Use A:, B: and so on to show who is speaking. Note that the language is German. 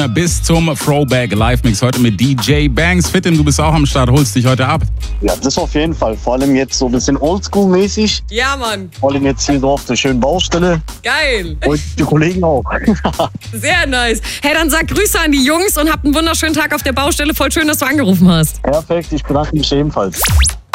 A: Bis zum Throwback Live-Mix heute mit DJ Banks. Fittim, du bist auch am Start, holst dich heute ab.
B: Ja, das auf jeden Fall. Vor allem jetzt so ein bisschen Oldschool-mäßig.
C: Ja, Mann.
B: Vor allem jetzt hier so auf der schönen Baustelle.
C: Geil.
B: Und die Kollegen auch.
C: Sehr nice. Hey, dann sag Grüße an die Jungs und habt einen wunderschönen Tag auf der Baustelle. Voll schön, dass du angerufen hast.
B: Perfekt, ich bedanke mich ebenfalls.